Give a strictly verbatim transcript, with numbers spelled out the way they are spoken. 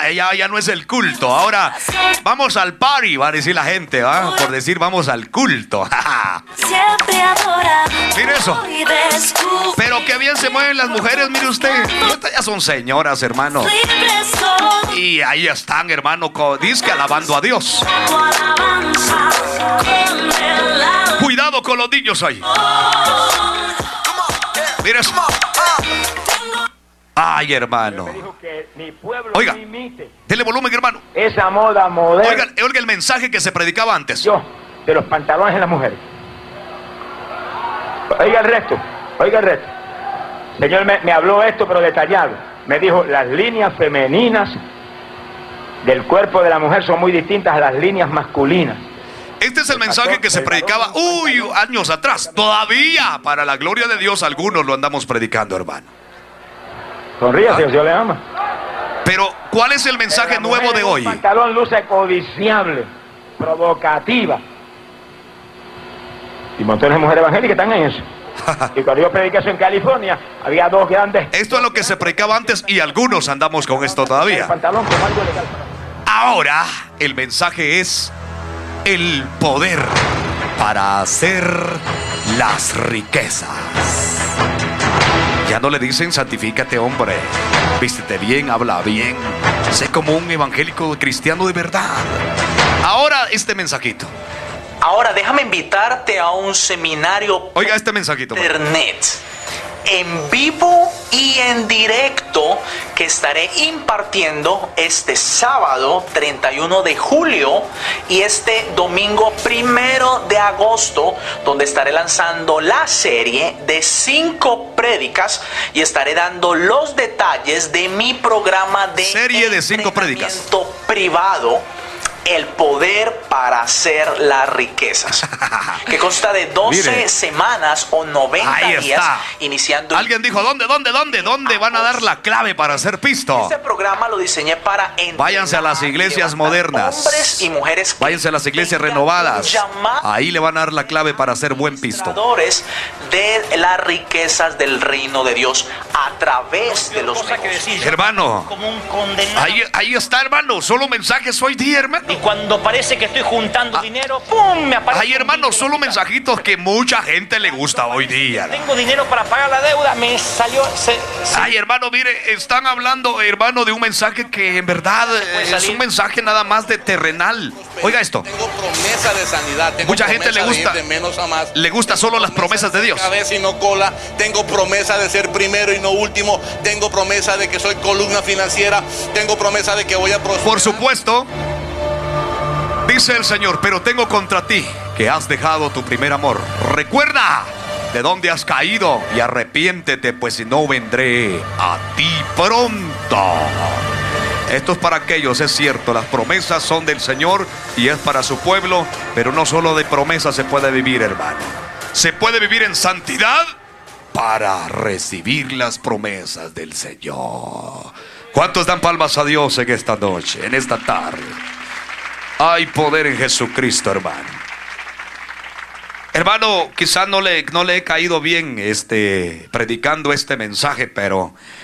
ya, ya, ya no es el culto. Ahora vamos al party, va a decir la gente, ¿va? Por decir vamos al culto. Mire eso. Pero qué bien se mueven las mujeres, mire usted. Estas ya son señoras, hermano. Y ahí están, hermano, disque alabando a Dios. Cuidado con los niños ahí. Mira eso. Ay, hermano. Oiga, dele volumen, hermano. Esa moda moderna. Oiga, oiga el mensaje que se predicaba antes. Yo, de los pantalones de las mujeres. Oiga el resto, oiga el resto. Señor, me, me habló esto, pero detallado. Me dijo, las líneas femeninas del cuerpo de la mujer son muy distintas a las líneas masculinas. Este es el mensaje que se predicaba, uy, años atrás. Todavía, para la gloria de Dios, algunos lo andamos predicando, hermano. Sonríase, ¿Ah? Dios le ama. Pero, ¿cuál es el mensaje nuevo de hoy? El pantalón luce codiciable, provocativa. Y montones de mujeres evangélicas están en eso. Y cuando yo prediqué eso en California, había dos grandes... Esto es lo que se predicaba antes y algunos andamos con esto todavía. Ahora, el mensaje es el poder para hacer las riquezas. Ya no le dicen santifícate, hombre, vístete bien, habla bien, sé como un evangélico cristiano de verdad. Ahora este mensajito. Ahora déjame invitarte a un seminario. Oiga este mensajito. Internet, en vivo y en directo, que estaré impartiendo este sábado treinta y uno de julio y este domingo primero de agosto, donde estaré lanzando la serie de cinco prédicas y estaré dando los detalles de mi programa de serie de cinco prédicas privado, el poder para hacer las riquezas, que consta de doce Mire, semanas o noventa ahí días, está. Iniciando. Alguien dijo, ¿dónde, dónde, dónde, dónde van a dar la clave para hacer pisto? Este programa lo diseñé para váyanse a las iglesias modernas, hombres y mujeres, váyanse a las iglesias renovadas, ahí le van a dar la clave para hacer buen pisto. De las riquezas del reino de Dios a través de los negocios. Hermano, ahí, ahí está, hermano, solo mensajes hoy día, hermano. Y cuando parece que estoy juntando ah, dinero, ¡pum! Me aparece. Ay, hermano, solo mensajitos que mucha gente le gusta hoy día. Tengo dinero para pagar la deuda, me salió. Se, se... Ay, hermano, mire, están hablando, hermano, de un mensaje que en verdad es un mensaje nada más de terrenal. Oiga esto. Tengo promesa de sanidad. Tengo mucha gente le gusta, de menos a más. le gusta solo las promesas de Dios. Cabeza y no cola. Tengo promesa de ser primero y no último. Tengo promesa de que soy columna financiera. Tengo promesa de que voy a prosperar. Por supuesto. Dice el Señor, pero tengo contra ti que has dejado tu primer amor. Recuerda de dónde has caído y arrepiéntete, pues si no vendré a ti pronto. Esto es para aquellos, es cierto, las promesas son del Señor y es para su pueblo, pero no solo de promesas se puede vivir, hermano. Se puede vivir en santidad para recibir las promesas del Señor. ¿Cuántos dan palmas a Dios en esta noche, en esta tarde? Hay poder en Jesucristo, hermano. Hermano, quizás no le, no le he caído bien este, predicando este mensaje, pero